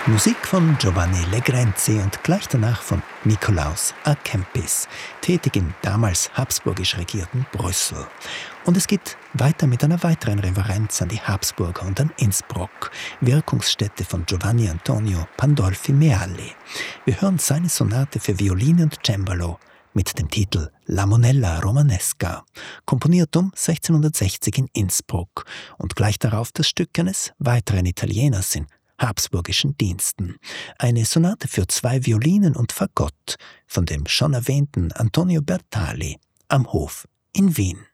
Musik von Giovanni Legrenzi und gleich danach von Nikolaus A. Kempis, tätig im damals habsburgisch regierten Brüssel. Und es geht weiter mit einer weiteren Reverenz an die Habsburger und an Innsbruck, Wirkungsstätte von Giovanni Antonio Pandolfi Mealli. Wir hören seine Sonate für Violine und Cembalo mit dem Titel La Monella Romanesca, komponiert um 1660 in Innsbruck, und gleich darauf das Stück eines weiteren Italieners in habsburgischen Diensten. Eine Sonate für 2 Violinen und Fagott von dem schon erwähnten Antonio Bertali am Hof in Wien.